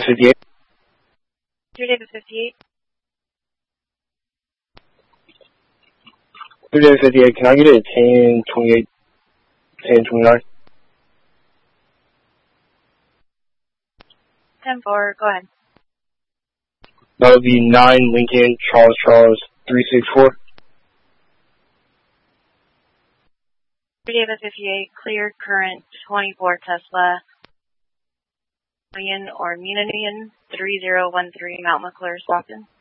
58. Clear Davis 58. Clear Davis 58, can I get a 1028, 1029? 10-4, go ahead. That would be 9 Lincoln, Charles, 364. Clear Davis 58, clear current 24 Tesla, Union or Mina Union 3013 Mount McClure, Stockton.